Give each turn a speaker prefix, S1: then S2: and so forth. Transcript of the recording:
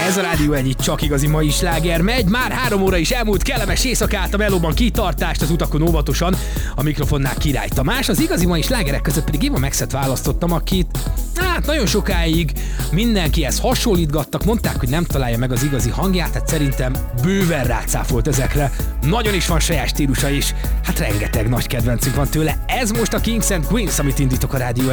S1: Ez a Rádió Egy, itt csak igazi mai sláger megy. Már 3 óra is elmúlt, kellemes éjszakát, a melóban kitartást, az utakon óvatosan, a mikrofonnál Király Tamás. Az igazi mai slágerek között pedig Eva Maxet választottam, akit nagyon sokáig mindenkihez hasonlítgattak, mondták, hogy nem találja meg az igazi hangját, hát szerintem bőven rácáfolt ezekre. Nagyon is van saját stílusa is, hát rengeteg nagy kedvencünk van tőle. Ez most a Kings and Queens, amit indítok a Rádió